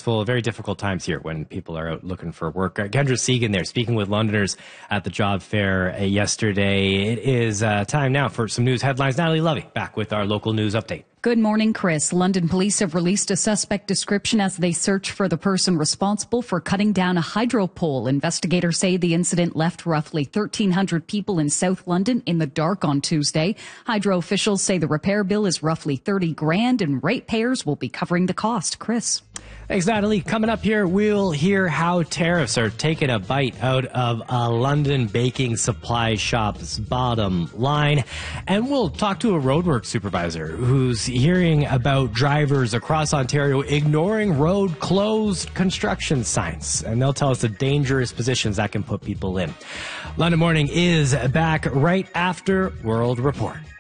stressful, very difficult times here when people are out looking for work. Kendra Segan there speaking with Londoners at the job fair yesterday. It is time now for some news headlines. Natalie Lovey back with our local news update. Good morning, Chris. London police have released a suspect description as they search for the person responsible for cutting down a hydro pole. Investigators say the incident left roughly 1,300 people in South London in the dark on Tuesday. Hydro officials say the repair bill is roughly $30,000 and ratepayers will be covering the cost. Chris. Thanks, Natalie. Coming up here, we'll hear how tariffs are taking a bite out of a London baking supply shop's bottom line. And we'll talk to a roadwork supervisor who's hearing about drivers across Ontario ignoring road closed construction signs. And they'll tell us the dangerous positions that can put people in. London Morning is back right after World Report.